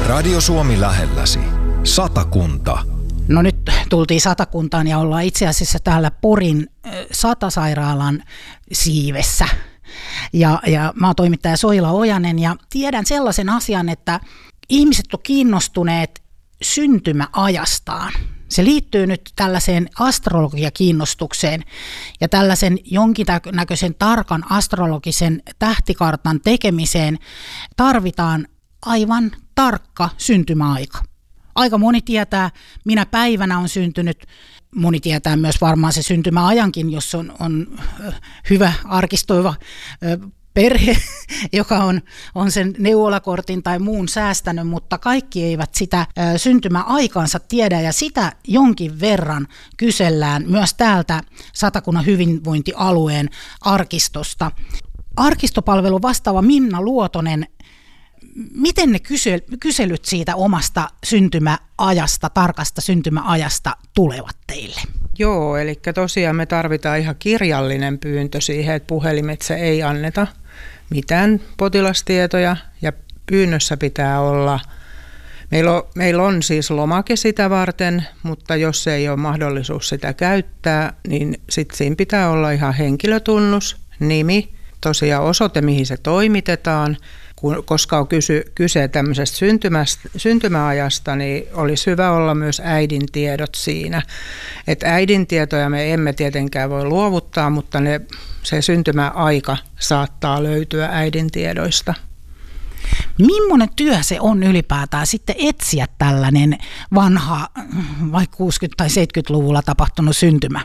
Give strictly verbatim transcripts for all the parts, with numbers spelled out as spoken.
Radio Suomi lähelläsi. Satakunta. No nyt tultiin Satakuntaan ja ollaan itse asiassa täällä Porin Satasairaalan siivessä. Ja, ja mä oon toimittaja Soila Ojanen ja tiedän sellaisen asian, että ihmiset on kiinnostuneet syntymäajastaan. Se liittyy nyt tällaiseen astrologiakiinnostukseen ja tällaisen jonkinnäköisen tarkan astrologisen tähtikartan tekemiseen tarvitaan aivan tarkka syntymäaika. Aika moni tietää, minä päivänä on syntynyt. Moni tietää myös varmaan se syntymäajankin, jos on, on hyvä arkistoiva perhe, joka on, on sen neuvolakortin tai muun säästänyt, mutta kaikki eivät sitä syntymäaikaansa tiedä ja sitä jonkin verran kysellään myös täältä Satakunnan hyvinvointialueen arkistosta. Arkistopalvelun vastaava Minna Luotonen, miten ne kyselyt siitä omasta syntymäajasta, tarkasta syntymäajasta tulevat teille? Joo, eli tosiaan me tarvitaan ihan kirjallinen pyyntö siihen, että puhelimitse ei anneta mitään potilastietoja ja pyynnössä pitää olla, meillä on, meillä on siis lomake sitä varten, mutta jos ei ole mahdollisuus sitä käyttää, niin sitten siinä pitää olla ihan henkilötunnus, nimi, tosiaan osoite, mihin se toimitetaan. Koska on kysy, kyse tämmöisestä syntymäajasta, niin olisi hyvä olla myös äidin tiedot siinä. Että äidin tietoja me emme tietenkään voi luovuttaa, mutta ne, se syntymäaika saattaa löytyä äidin tiedoista. Millainen työ se on ylipäätään sitten etsiä tällainen vanha, vaikka kuusikymmentä- tai seitsemänkymmentäluvulla tapahtunut syntymä?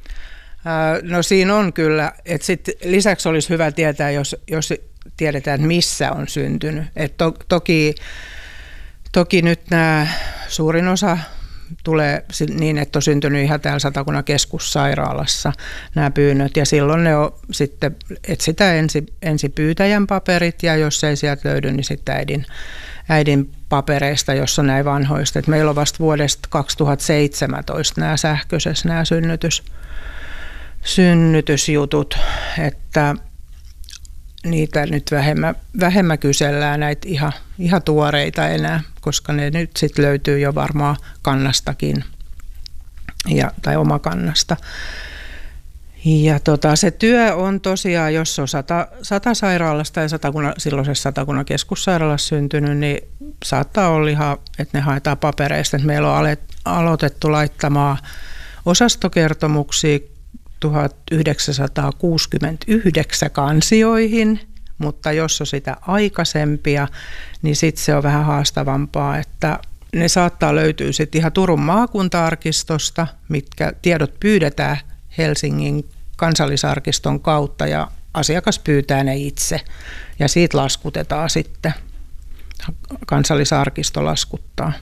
No siinä on kyllä. Et sit lisäksi olisi hyvä tietää, jos... jos tiedetään, että missä on syntynyt. Et to, toki, toki nyt nämä suurin osa tulee niin, että on syntynyt ihan täällä Satakunnan keskussairaalassa nämä pyynnöt. Ja silloin ne on sitten, etsitään ensi, ensi pyytäjän paperit ja jos ei sieltä löydy, niin sitten äidin, äidin papereista, jos on näin vanhoista. Et meillä on vasta vuodesta kaksituhattaseitsemäntoista nämä sähköisessä nämä synnytys, synnytysjutut, että niitä nyt vähemmän, vähemmän kysellään näitä ihan, ihan tuoreita enää, koska ne nyt sitten löytyy jo varmaan kannastakin ja, tai omakannasta. Ja tota, se työ on tosiaan, jos on sata, sata sairaalasta tai satakunnan, silloisessa Satakunnan keskussairaalassa syntynyt, niin saattaa olla ihan, että ne haetaan papereista. Että meillä on alet, aloitettu laittamaan osastokertomuksia tuhatyhdeksänsataakuusikymmentäyhdeksän kansioihin, mutta jos on sitä aikaisempia, niin sitten se on vähän haastavampaa, että ne saattaa löytyä sitten ihan Turun maakunta-arkistosta, mitkä tiedot pyydetään Helsingin kansallisarkiston kautta ja asiakas pyytää ne itse ja siitä laskutetaan sitten, kansallisarkisto laskuttaa.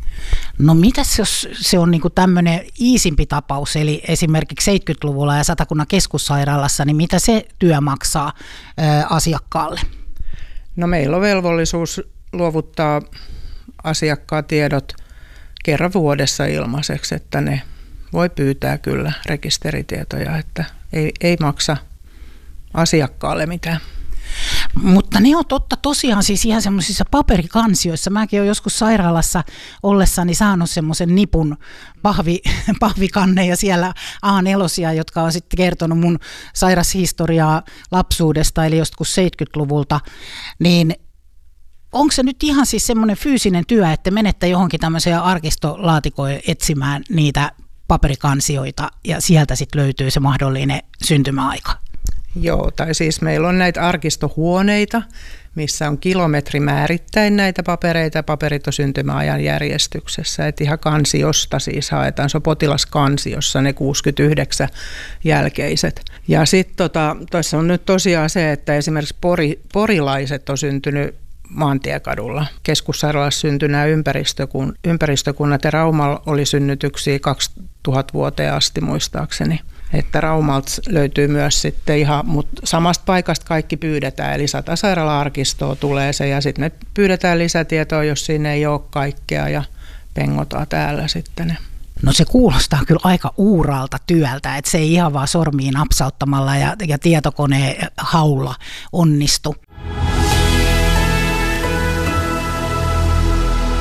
No mitäs jos se on niinku tämmöinen iisimpi tapaus, eli esimerkiksi seitsemänkymmentäluvulla ja Satakunnan keskussairaalassa, niin mitä se työ maksaa ää, asiakkaalle? No meillä on velvollisuus luovuttaa asiakkaan tiedot kerran vuodessa ilmaiseksi, että ne voi pyytää kyllä rekisteritietoja, että ei, ei maksa asiakkaalle mitään. Mutta ne on totta tosiaan siis ihan semmoisissa paperikansioissa. Mäkin olen joskus sairaalassa ollessani saanut semmoisen nipun pahvi, pahvikanne ja siellä A neljä, jotka on sitten kertonut mun sairashistoriaa lapsuudesta, eli joskus seitsemänkymmentäluvulta, niin onko se nyt ihan siis semmoinen fyysinen työ, että menette johonkin tämmöiseen arkistolaatikoon etsimään niitä paperikansioita ja sieltä sitten löytyy se mahdollinen syntymäaika? Joo, tai siis meillä on näitä arkistohuoneita, missä on kilometrimäärittäin näitä papereita, paperit on syntymäajan järjestyksessä, että ihan kansiosta siis haetaan, se on potilaskansiossa ne kuusikymmentäyhdeksän jälkeiset. Ja sitten tota, tässä on nyt tosiaan se, että esimerkiksi pori, porilaiset on syntynyt Maantiekadulla. Keskussairaalassa syntyi nämä ympäristökun, ympäristökunnat ja Raumalla oli synnytyksiä kaksituhatta vuoteen asti muistaakseni. Että Raumalta löytyy myös sitten ihan, mutta samasta paikasta kaikki pyydetään, eli Satasairaala-arkistoa tulee se ja sitten me pyydetään lisätietoa, jos siinä ei ole kaikkea ja pengotaan täällä sitten ne. No se kuulostaa kyllä aika uuraalta työltä, että se ei ihan vaan sormiin napsauttamalla ja, ja tietokoneen haulla onnistu.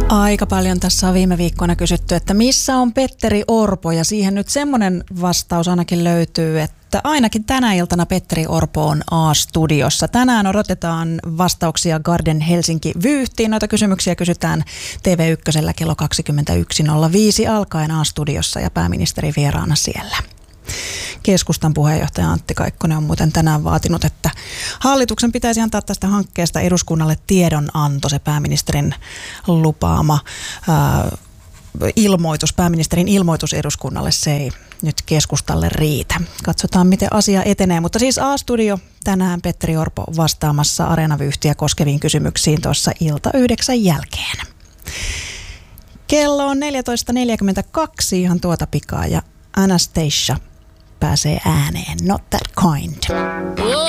Aika paljon tässä on viime viikkoina kysytty, että missä on Petteri Orpo, ja siihen nyt semmoinen vastaus ainakin löytyy, että ainakin tänä iltana Petteri Orpo on A-studiossa. Tänään odotetaan vastauksia Garden Helsinki-vyyhtiin. Noita kysymyksiä kysytään T V yksi kello kaksikymmentäyksi nolla viisi alkaen A-studiossa ja pääministeri vieraana siellä. Keskustan puheenjohtaja Antti Kaikkonen on muuten tänään vaatinut, että hallituksen pitäisi antaa tästä hankkeesta eduskunnalle tiedonanto, se pääministerin lupaama ää, ilmoitus, pääministerin ilmoitus eduskunnalle, se ei nyt keskustalle riitä. Katsotaan, miten asia etenee, mutta siis A-studio tänään Petteri Orpo vastaamassa Areenavyyhtiä koskeviin kysymyksiin tuossa ilta yhdeksän jälkeen. Kello on neljätoista neljäkymmentäkaksi ihan tuota pikaa ja Anastasia pääsee ääneen. Not that kind.